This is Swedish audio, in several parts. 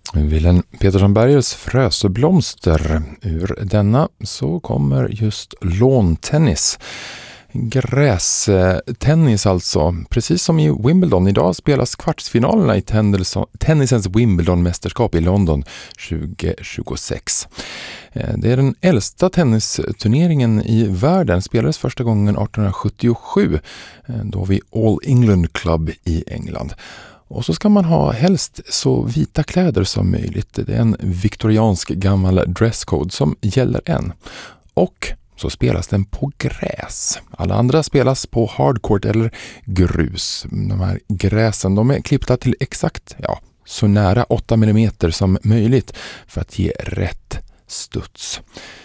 Wilhelm Petersson Bergers Frösöblomster. Ur denna så kommer just lawn-tennis. Grästennis alltså. Precis som i Wimbledon. Idag spelas kvartsfinalerna i tennisens Wimbledon-mästerskap i London 2026. Det är den äldsta tennisturneringen i världen. Spelades första gången 1877 då vid All England Club i England. Och så ska man ha helst så vita kläder som möjligt. Det är en viktoriansk gammal dresscode som gäller än. Och så spelas den på gräs. Alla andra spelas på hardcourt eller grus. De här gräsen de är klippta till exakt så nära 8 mm som möjligt för att ge rätt studs.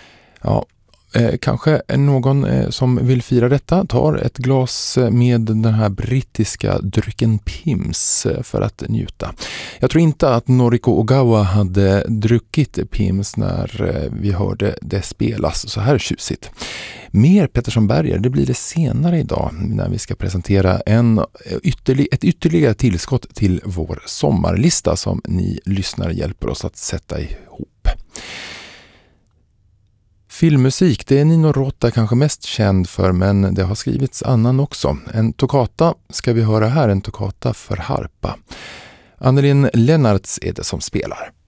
Kanske någon som vill fira detta tar ett glas med den här brittiska drycken Pimm's för att njuta. Jag tror inte att Noriko Ogawa hade druckit Pimm's när vi hörde det spelas så här tjusigt. Mer Petersson Berger, det blir det senare idag när vi ska presentera ett ytterligare tillskott till vår sommarlista som ni lyssnare hjälper oss att sätta ihop. Filmmusik, det är Nino Rota kanske mest känd för, men det har skrivits annan också. En toccata ska vi höra här, en toccata för harpa. Annelin Lennartz är det som spelar.